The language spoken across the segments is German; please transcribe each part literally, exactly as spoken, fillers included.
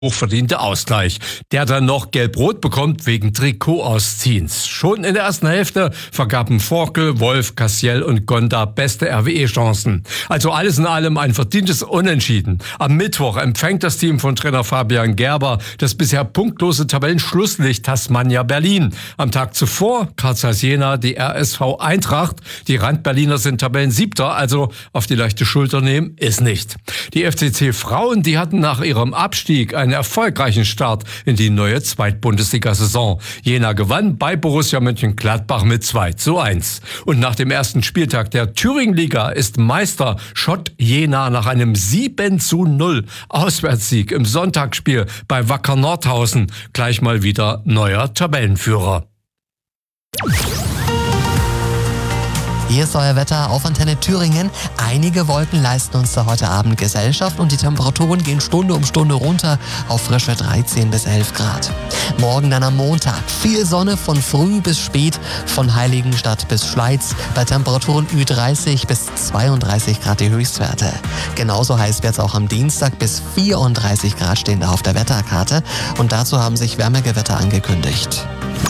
hochverdiente Ausgleich, der dann noch Gelb-Rot bekommt wegen Trikot-Ausziehens. Schon in der ersten Hälfte vergaben Forkel, Wolf, Cassiel und Gonda beste R W E-Chancen. Also alles in allem ein verdientes Unentschieden. Am Mittwoch empfängt das Team von Trainer Fabian Gerber das bisher punktlose Tabellenschlusslicht Tasmania Berlin. Am Tag zuvor Carl Zeiss Jena die R S V Eintracht. Die Rand-Berliner sind Tabellensiebter, also auf die leichte Schulter nehmen ist nicht. Die F C C Frauen, die hatten nach ihrem Abstieg einen erfolgreichen Start in die neue Zweitbundesliga-Saison. Jena gewann bei Borussia Mönchengladbach mit zwei zu eins. Und nach dem ersten Spieltag der Thüringen-Liga ist Meister Schott Jena nach einem sieben zu null Auswärtssieg im Sonntagsspiel bei Wacker Nordhausen gleich mal wieder neuer Tabellenführer. Hier ist euer Wetter auf Antenne Thüringen. Einige Wolken leisten uns da heute Abend Gesellschaft und die Temperaturen gehen Stunde um Stunde runter auf frische dreizehn bis elf Grad. Morgen dann am Montag viel Sonne von früh bis spät, von Heiligenstadt bis Schleiz, bei Temperaturen Ü dreißig bis zweiunddreißig Grad die Höchstwerte. Genauso heiß wird es auch am Dienstag, bis vierunddreißig Grad stehen da auf der Wetterkarte und dazu haben sich Wärmegewitter angekündigt.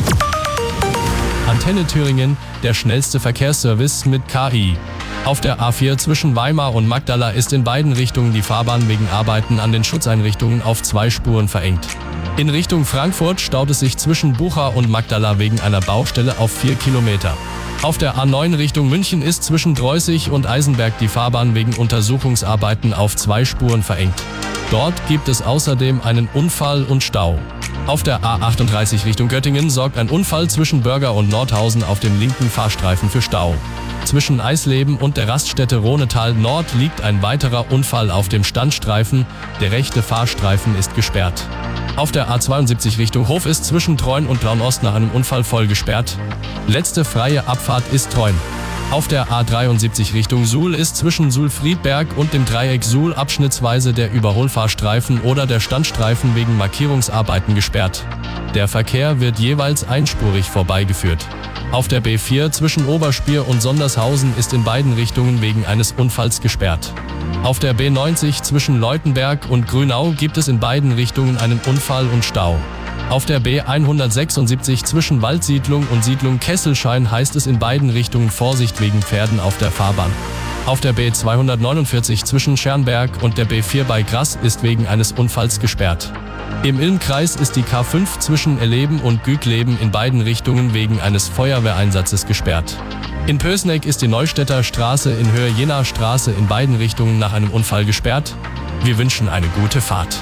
Antenne Thüringen, der schnellste Verkehrsservice mit K I. Auf der A vier zwischen Weimar und Magdala ist in beiden Richtungen die Fahrbahn wegen Arbeiten an den Schutzeinrichtungen auf zwei Spuren verengt. In Richtung Frankfurt staut es sich zwischen Bucha und Magdala wegen einer Baustelle auf vier Kilometer. Auf der A neun Richtung München ist zwischen Dreußig und Eisenberg die Fahrbahn wegen Untersuchungsarbeiten auf zwei Spuren verengt. Dort gibt es außerdem einen Unfall und Stau. Auf der A achtunddreißig Richtung Göttingen sorgt ein Unfall zwischen Börger und Nordhausen auf dem linken Fahrstreifen für Stau. Zwischen Eisleben und der Raststätte Ronetal Nord liegt ein weiterer Unfall auf dem Standstreifen. Der rechte Fahrstreifen ist gesperrt. Auf der A zweiundsiebzig Richtung Hof ist zwischen Treuen und Blaunost nach einem Unfall voll gesperrt. Letzte freie Abfahrt ist Treuen. Auf der A dreiundsiebzig Richtung Suhl ist zwischen Suhl-Friedberg und dem Dreieck Suhl abschnittsweise der Überholfahrstreifen oder der Standstreifen wegen Markierungsarbeiten gesperrt. Der Verkehr wird jeweils einspurig vorbeigeführt. Auf der B vier zwischen Oberspier und Sondershausen ist in beiden Richtungen wegen eines Unfalls gesperrt. Auf der B neunzig zwischen Leutenberg und Grünau gibt es in beiden Richtungen einen Unfall und Stau. Auf der B hundertsechsundsiebzig zwischen Waldsiedlung und Siedlung Kesselschein heißt es in beiden Richtungen Vorsicht wegen Pferden auf der Fahrbahn. Auf der B zweihundertneunundvierzig zwischen Schernberg und der B vier bei Grass ist wegen eines Unfalls gesperrt. Im Ilm-Kreis ist die K fünf zwischen Erleben und Gügleben in beiden Richtungen wegen eines Feuerwehreinsatzes gesperrt. In Pößneck ist die Neustädter Straße in Höhe Jenaer Straße in beiden Richtungen nach einem Unfall gesperrt. Wir wünschen eine gute Fahrt.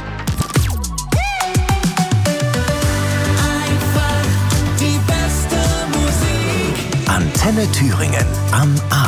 Antenne Thüringen am Abend.